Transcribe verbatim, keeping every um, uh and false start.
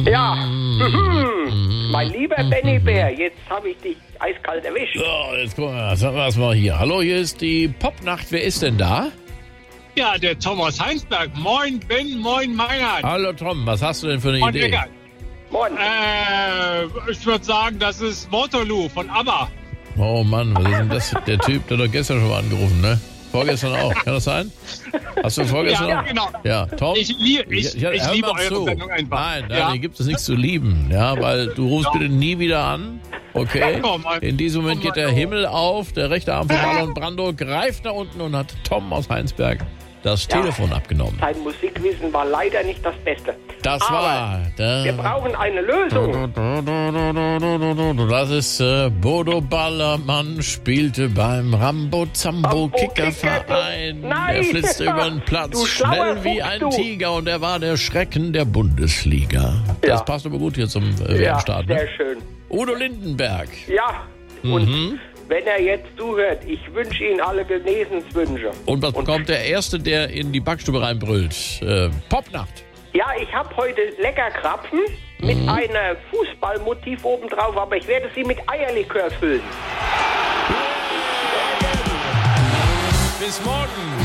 Ja, mhm. Mein lieber Benny Bär, jetzt habe ich dich eiskalt erwischt. So, jetzt gucken wir, sagen wir mal hier. Hallo, hier ist die Popnacht. Wer ist denn da? Ja, der Thomas Heinsberg. Moin Ben, moin Meinert. Hallo Tom, was hast du denn für eine Moin, Idee? Eckart. Moin. Äh, ich würde sagen, das ist Waterloo von ABBA. Oh Mann, was ist denn das? Der Typ, der hat doch gestern schon mal angerufen, ne? Vorgestern auch. Kann das sein? Hast du vorgestern Ja, auch? genau. Ja, Tom? Ich, lie ich, ich, hör ich liebe mal eure zu. Sendung einfach. Nein, nein, ja. hier gibt es nichts zu lieben. Ja, weil du rufst bitte nie wieder an. Okay? Komm mal. In diesem Moment Komm geht mal. der Himmel auf, der rechte Arm von Marlon Brando greift nach unten und hat Tom aus Heinsberg das Ja. Telefon abgenommen. Sein Musikwissen war leider nicht das Beste. Das Aber war... Der wir brauchen eine Lösung. Das ist äh, Bodo Ballermann, spielte beim Rambo-Zambo Zambo Kickerverein. Kicker. Nein. Er flitzte über den Du Platz, schlauer schnell wie Fuchs, ein du. Tiger und er war der Schrecken der Bundesliga. Ja. Das passt aber gut hier zum äh, W Ja, M-Start. sehr Ne? schön. Udo Lindenberg. Ja, und Mhm. wenn er jetzt zuhört, ich wünsche Ihnen alle Genesenswünsche. Und was bekommt der Erste, der in die Backstube reinbrüllt? Äh, Popnacht. Ja, ich habe heute Leckerkrapfen mit Mhm. einem Fußballmotiv obendrauf, aber ich werde sie mit Eierlikör füllen. Bis morgen.